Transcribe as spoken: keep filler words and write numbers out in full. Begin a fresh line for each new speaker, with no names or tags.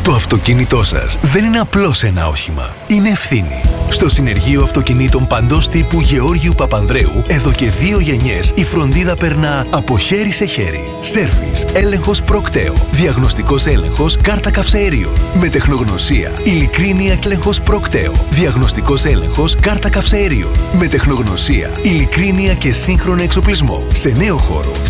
Το αυτοκίνητό σας δεν είναι απλώς ένα όχημα. Είναι ευθύνη. Στο Συνεργείο Αυτοκινήτων παντός τύπου Γεώργιου Παπανδρέου, εδώ και δύο γενιές, η φροντίδα περνά από χέρι σε χέρι. Σέρβις, έλεγχος Προκτέο, διαγνωστικός έλεγχος κάρτα καυσαερίων. Με τεχνογνωσία, ειλικρίνεια έλεγχος Προκτέο, διαγνωστικός έλεγχος κάρτα καυσαερίων. Με τεχνογνωσία, ειλικρίνεια και σύγχρονο εξοπλισμό. Σε νέο χώρο.